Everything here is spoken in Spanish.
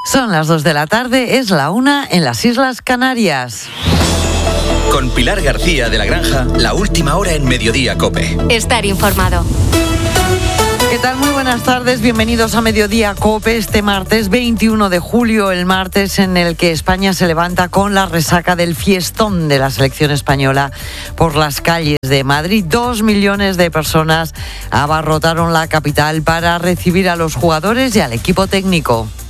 Son las 2 de la tarde, es la 1 en las Islas Canarias. Con Pilar García de la Granja, la última hora en Mediodía COPE. Estar informado. ¿Qué tal? Muy buenas tardes, bienvenidos a Mediodía COPE este martes 21 de julio, el martes en el que España se levanta con la resaca del fiestón de la selección española por las calles de Madrid. 2 millones de personas abarrotaron la capital para recibir a los jugadores y al equipo técnico.